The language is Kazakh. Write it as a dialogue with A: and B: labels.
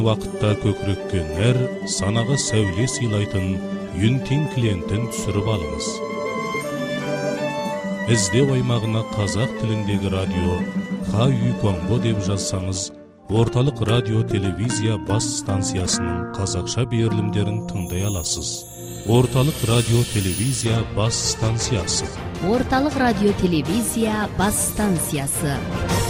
A: Вақытта көкірекке санаға сәуле сыйлайтын Юнтин клиентін түсіріп алыңыз. Іздеу аймағына қазақ тіліндегі радио Ха-Үй Конго деп жазсаңыз, орталық радио телевизия бас станциясының қазақша берілімдерін тыңдай аласыз. Орталық радио телевизия бас станциясы.
B: Орталық радио телевизия бас станциясы.